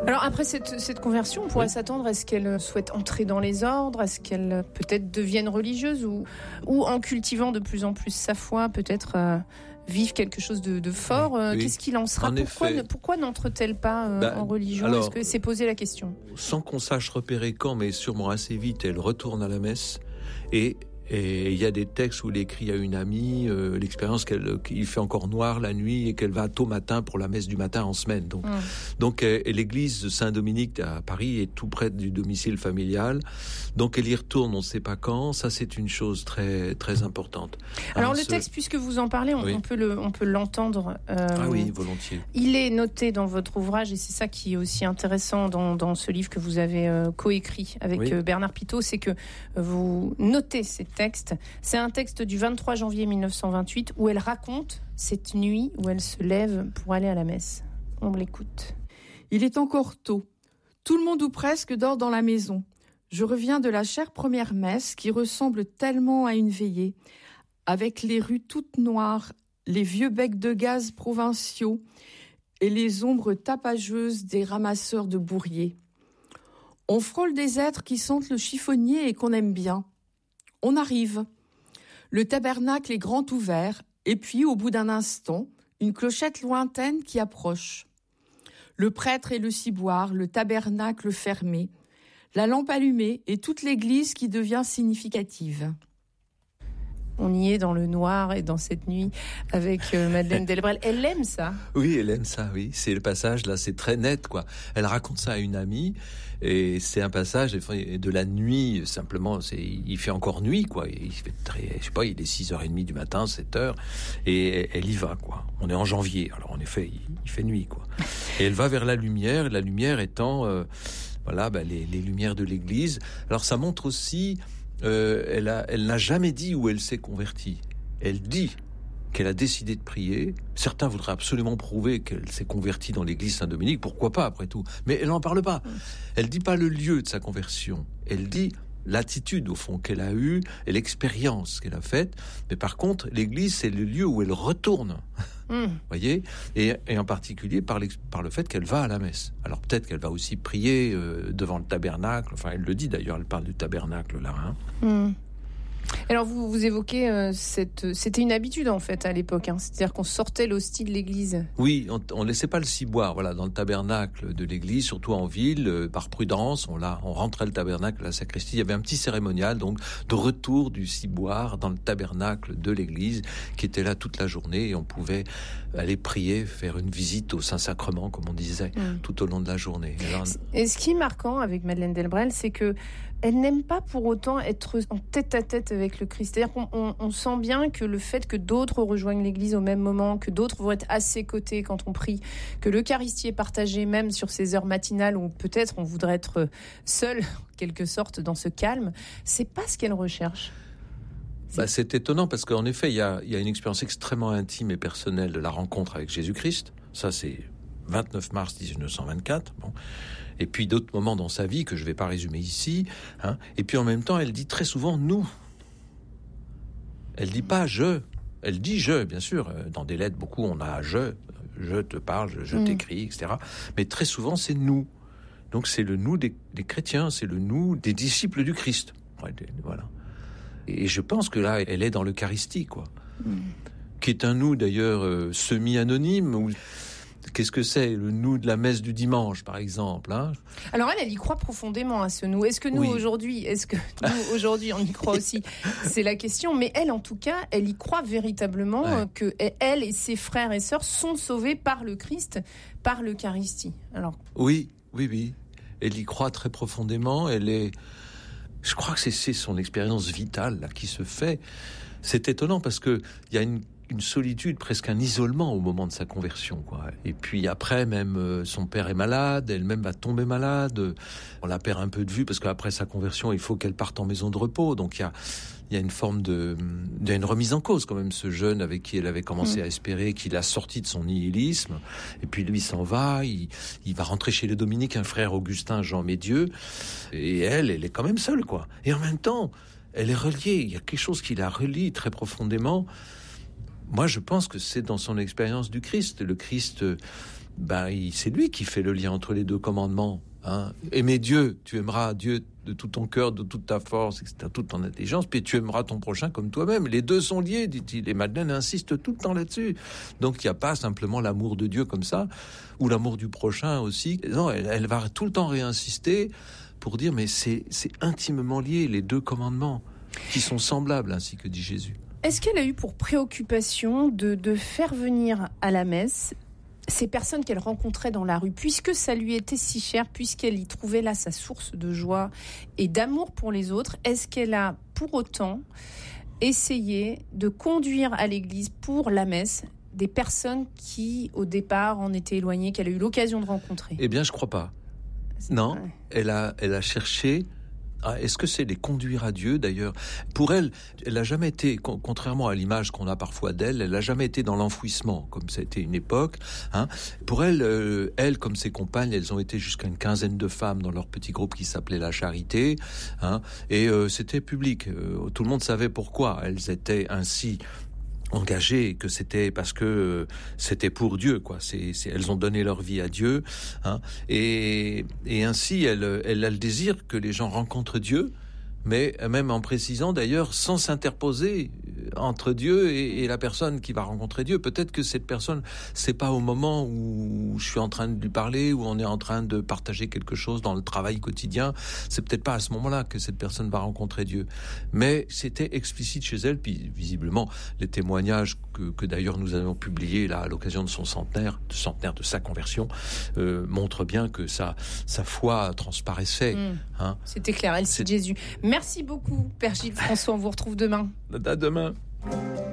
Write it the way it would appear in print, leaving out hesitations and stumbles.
Alors après cette conversion, on pourrait s'attendre à ce qu'elle souhaite entrer dans les ordres, à ce qu'elle peut-être devienne religieuse ou en cultivant de plus en plus sa foi, peut-être vivre quelque chose de fort. Oui. Qu'est-ce qu'il en sera ? Pourquoi n'entre-t-elle pas en religion ? Est-ce que c'est posé la question ? Sans qu'on sache repérer quand, mais sûrement assez vite, elle retourne à la messe et il y a des textes où il écrit à une amie l'expérience qu'il fait encore noir la nuit et qu'elle va tôt matin pour la messe du matin en semaine. Donc l'église de Saint-Dominique à Paris est tout près du domicile familial. Donc elle y retourne, on ne sait pas quand. Ça, c'est une chose très très importante. Alors le texte, puisque vous en parlez, on peut l'entendre. Ah oui, volontiers. Il est noté dans votre ouvrage et c'est ça qui est aussi intéressant dans ce livre que vous avez coécrit avec Bernard Pitault, c'est que vous notez ces texte. C'est un texte du 23 janvier 1928 où elle raconte cette nuit où elle se lève pour aller à la messe. On l'écoute. Il est encore tôt. Tout le monde ou presque dort dans la maison. Je reviens de la chère première messe qui ressemble tellement à une veillée, avec les rues toutes noires, les vieux becs de gaz provinciaux et les ombres tapageuses des ramasseurs de bourriers. On frôle des êtres qui sentent le chiffonnier et qu'on aime bien. On arrive. Le tabernacle est grand ouvert, et puis, au bout d'un instant, une clochette lointaine qui approche. Le prêtre et le ciboire, le tabernacle fermé, la lampe allumée et toute l'église qui devient significative. On y est dans le noir et dans cette nuit avec Madeleine Delbrel. Elle aime ça. Oui, elle aime ça, oui. C'est le passage, là, c'est très net, quoi. Elle raconte ça à une amie, et c'est un passage de la nuit, simplement, il fait encore nuit, quoi. Il fait il est 6h30 du matin, 7h, et elle y va, quoi. On est en janvier, alors en effet, il fait nuit, quoi. Et elle va vers la lumière étant, les lumières de l'église. Alors ça montre aussi... elle n'a jamais dit où elle s'est convertie. Elle dit qu'elle a décidé de prier. Certains voudraient absolument prouver qu'elle s'est convertie dans l'église Saint-Dominique. Pourquoi pas, après tout ? Mais elle n'en parle pas. Elle dit pas le lieu de sa conversion. Elle dit l'attitude, au fond, qu'elle a eue et l'expérience qu'elle a faite. Mais par contre, l'église, c'est le lieu où elle retourne. Voyez, et en particulier par le fait qu'elle va à la messe. Alors peut-être qu'elle va aussi prier devant le tabernacle. Enfin, elle le dit d'ailleurs. Elle parle du tabernacle là. Alors vous évoquez c'était une habitude en fait à l'époque, c'est-à-dire qu'on sortait l'hostie de l'église. Oui, on laissait pas le ciboire, dans le tabernacle de l'église, surtout en ville, par prudence, on rentrait le tabernacle à la sacristie. Il y avait un petit cérémonial donc de retour du ciboire dans le tabernacle de l'église qui était là toute la journée, et on pouvait aller prier, faire une visite au Saint-Sacrement comme on disait tout au long de la journée. Et ce qui est marquant avec Madeleine Delbrel, c'est que elle n'aime pas pour autant être en tête-à-tête avec le Christ. C'est-à-dire qu'on sent bien que le fait que d'autres rejoignent l'Église au même moment, que d'autres vont être à ses côtés quand on prie, que l'Eucharistie est partagée même sur ces heures matinales où peut-être on voudrait être seul, en quelque sorte, dans ce calme, c'est pas ce qu'elle recherche. C'est étonnant parce qu'en effet, il y a une expérience extrêmement intime et personnelle de la rencontre avec Jésus-Christ. Ça, c'est 29 mars 1924. Et puis d'autres moments dans sa vie que je ne vais pas résumer ici. Et puis en même temps, elle dit très souvent « nous ». Elle dit pas « je ». Elle dit « je », bien sûr. Dans des lettres, beaucoup, on a « je te parle, je t'écris », etc. Mais très souvent, c'est « nous ». Donc c'est le « nous » des chrétiens, c'est le « nous » des disciples du Christ. Voilà. Et je pense que là, elle est dans l'Eucharistie, quoi. Qui est un « nous », d'ailleurs, semi-anonyme, Qu'est-ce que c'est le nous de la messe du dimanche, par exemple, Alors elle y croit profondément à ce nous. Est-ce que nous aujourd'hui, on y croit aussi ? C'est la question. Mais elle, en tout cas, elle y croit véritablement que elle et ses frères et sœurs sont sauvés par le Christ, par l'Eucharistie. Alors. Oui. Elle y croit très profondément. Je crois que c'est son expérience vitale là qui se fait. C'est étonnant parce que il y a une solitude, presque un isolement au moment de sa conversion, quoi. Et puis après, même son père est malade, elle-même va tomber malade. On la perd un peu de vue parce qu'après sa conversion, il faut qu'elle parte en maison de repos. Donc il y a une forme il y a une remise en cause quand même, ce jeune avec qui elle avait commencé à espérer qu'il a sorti de son nihilisme. Et puis lui s'en va, il va rentrer chez les dominicains, frère Augustin Jean Médieu. Et elle est quand même seule, quoi. Et en même temps, elle est reliée. Il y a quelque chose qui la relie très profondément. Moi, je pense que c'est dans son expérience du Christ. Le Christ c'est lui qui fait le lien entre les 2 commandements. Aimer Dieu, tu aimeras Dieu de tout ton cœur, de toute ta force, etc., toute ton intelligence, puis tu aimeras ton prochain comme toi-même. Les 2 sont liés, dit-il, et Madeleine insiste tout le temps là-dessus. Donc il n'y a pas simplement l'amour de Dieu comme ça, ou l'amour du prochain aussi. Non, elle va tout le temps réinsister pour dire, mais c'est intimement lié, les 2 commandements, qui sont semblables, ainsi que dit Jésus. Est-ce qu'elle a eu pour préoccupation de faire venir à la messe ces personnes qu'elle rencontrait dans la rue, puisque ça lui était si cher, puisqu'elle y trouvait là sa source de joie et d'amour pour les autres, est-ce qu'elle a pour autant essayé de conduire à l'église pour la messe des personnes qui, au départ, en étaient éloignées, qu'elle a eu l'occasion de rencontrer? Eh bien, je crois pas. Non, vrai. Elle a cherché... Est-ce que c'est les conduire à Dieu, d'ailleurs? Pour elle n'a jamais été, contrairement à l'image qu'on a parfois d'elle, elle n'a jamais été dans l'enfouissement, comme ça a été une époque. Pour elle, comme ses compagnes, elles ont été jusqu'à une 15aine de femmes dans leur petit groupe qui s'appelait La Charité. Et c'était public. Tout le monde savait pourquoi elles étaient ainsi engagées, que c'était parce que c'était pour Dieu, quoi. Elles ont donné leur vie à Dieu, et ainsi elle a le désir que les gens rencontrent Dieu, mais même en précisant d'ailleurs sans s'interposer entre Dieu et la personne qui va rencontrer Dieu. Peut-être que cette personne, c'est pas au moment où je suis en train de lui parler, où on est en train de partager quelque chose dans le travail quotidien, c'est peut-être pas à ce moment-là que cette personne va rencontrer Dieu. Mais c'était explicite chez elle, puis visiblement les témoignages que d'ailleurs nous avons publiés là à l'occasion de son centenaire de sa conversion, montrent bien que sa foi transparaissait. C'était clair, elle cite Jésus. Merci beaucoup, Père Gilles François, on vous retrouve demain. À demain.